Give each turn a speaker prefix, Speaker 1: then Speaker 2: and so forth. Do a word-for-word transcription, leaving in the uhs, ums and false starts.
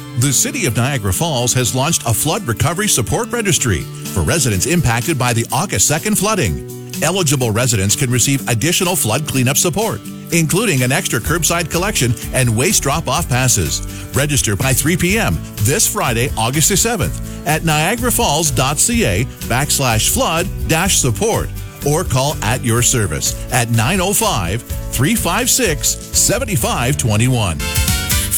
Speaker 1: The City of Niagara Falls has launched a flood recovery support registry for residents impacted by the August second flooding. Eligible residents can receive additional flood cleanup support, including an extra curbside collection and waste drop-off passes. Register by three p.m. this Friday, August the seventh at niagarafalls.ca backslash flood dash support or call at your service at nine oh five, three five six, seven five two one.